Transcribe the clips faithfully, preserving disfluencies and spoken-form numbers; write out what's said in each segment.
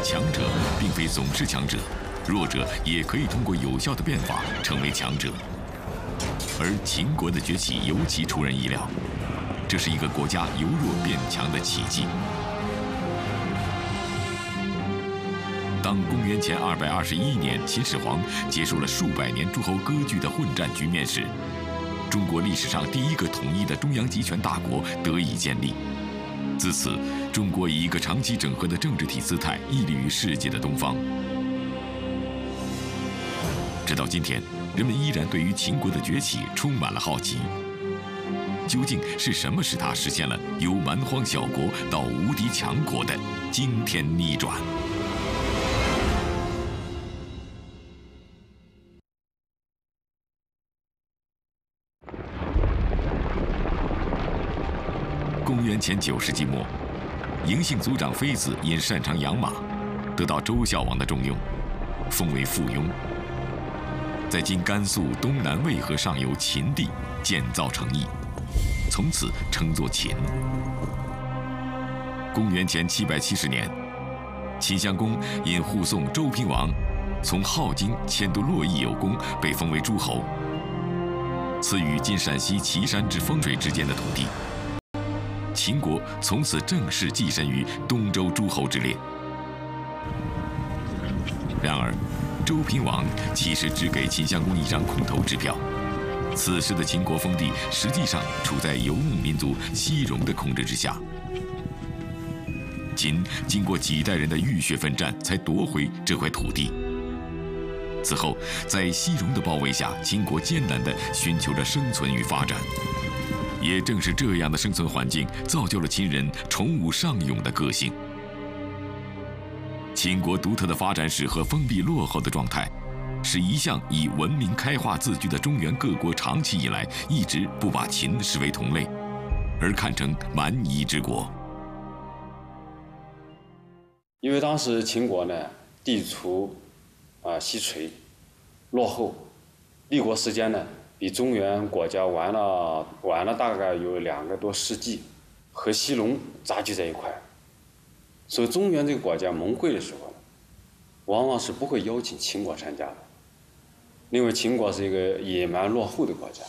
强者并非总是强者，弱者也可以通过有效的变法成为强者。而秦国的崛起尤其出人意料，这是一个国家由弱变强的奇迹。当公元前二百二十一年秦始皇结束了数百年诸侯割据的混战局面时，中国历史上第一个统一的中央集权大国得以建立。自此，中国以一个长期整合的政治体姿态屹立于世界的东方。直到今天，人们依然对于秦国的崛起充满了好奇。究竟是什么使它实现了由蛮荒小国到无敌强国的惊天逆转？公元前九世纪末，嬴姓族长妃子因擅长养马，得到周孝王的重用，封为附庸。在今甘肃东南渭河上游秦地建造成邑，从此称作秦。公元前七百七十年，秦襄公因护送周平王从镐京迁都洛邑有功，被封为诸侯，赐予今陕西岐山之风水之间的土地。秦国从此正式跻身于东周诸侯之列。然而，周平王其实只给秦襄公一张空头支票。此时的秦国封地实际上处在游牧民族西戎的控制之下。秦经过几代人的浴血奋战，才夺回这块土地。此后，在西戎的包围下，秦国艰难地寻求着生存与发展。也正是这样的生存环境，造就了秦人崇武尚勇的个性。秦国独特的发展史和封闭落后的状态，使一向以文明开化自居的中原各国长期以来一直不把秦视为同类，而看成蛮夷之国。 因为当时秦国呢地处啊西陲，落后，立国时间呢比中原国家晚了晚了大概有两个多世纪，和西戎杂居在一块。所以中原这个国家盟会的时候，往往是不会邀请秦国参加的，因为秦国是一个野蛮落后的国家。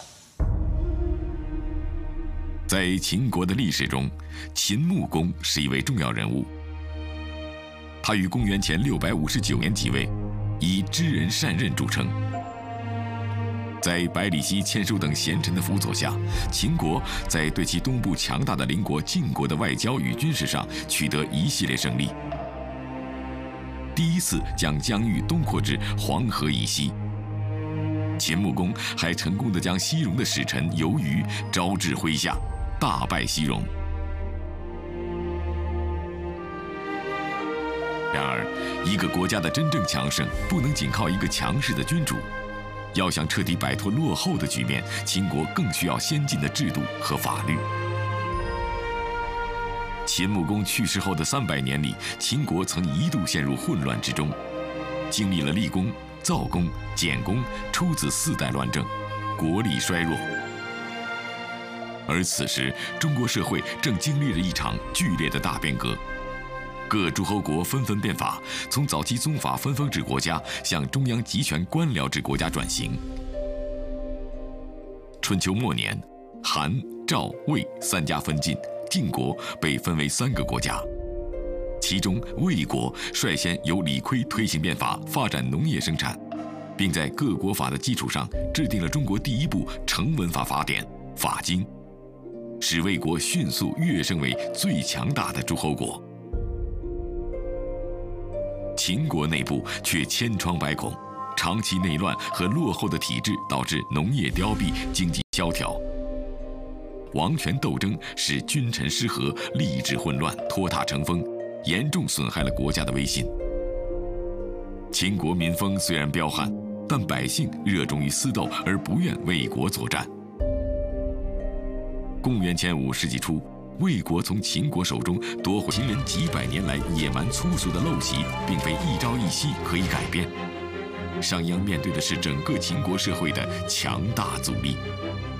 在秦国的历史中，秦穆公是一位重要人物。他于公元前六百五十九年即位，以知人善任著称。在百里奚、千叔等贤臣的辅佐下，秦国在对其东部强大的邻国晋国的外交与军事上取得一系列胜利。第一次将疆域东扩至黄河以西。秦穆公还成功地将西戎的使臣游鱼招至麾下，大败西戎。然而，一个国家的真正强盛，不能仅靠一个强势的君主。要想彻底摆脱落后的局面，秦国更需要先进的制度和法律。秦穆公去世后的三百年里，秦国曾一度陷入混乱之中，经历了厉公、躁公、简公、出子四代乱政，国力衰弱。而此时，中国社会正经历了一场剧烈的大变革。各诸侯国纷纷变法，从早期宗法分封制国家向中央集权官僚制国家转型。春秋末年，韩、赵、魏三家分晋，晋国被分为三个国家。其中，魏国率先由李悝推行变法，发展农业生产，并在各国法的基础上制定了中国第一部成文法法典《法经》，使魏国迅速跃升为最强大的诸侯国。秦国内部却千疮百孔，长期内乱和落后的体制导致农业凋敝、经济萧条。王权斗争使君臣失和、吏治混乱、拖沓成风，严重损害了国家的威信。秦国民风虽然彪悍，但百姓热衷于私斗而不愿为国作战。公元前五世纪初，魏国从秦国手中夺回秦人几百年来野蛮粗俗的陋习，并非一朝一夕可以改变。商鞅面对的是整个秦国社会的强大阻力。